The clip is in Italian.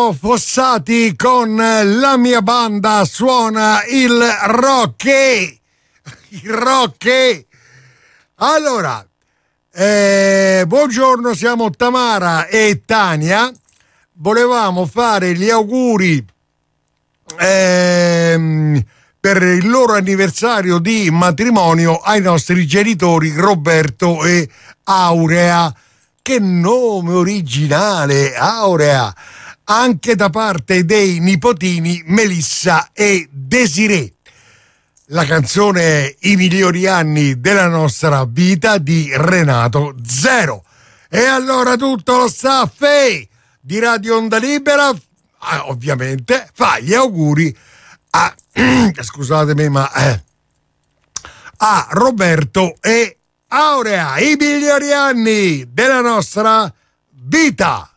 Fossati con La mia banda suona il rock. Il rock. Allora, buongiorno, siamo Tamara e Tania. Volevamo fare gli auguri per il loro anniversario di matrimonio ai nostri genitori Roberto e Aurea. Che nome originale, Aurea! Anche da parte dei nipotini Melissa e Desiree. La canzone è I migliori anni della nostra vita di Renato Zero. E allora tutto lo staff di Radio Onda Libera ovviamente fa gli auguri a scusatemi ma a Roberto e Aurea, i migliori anni della nostra vita.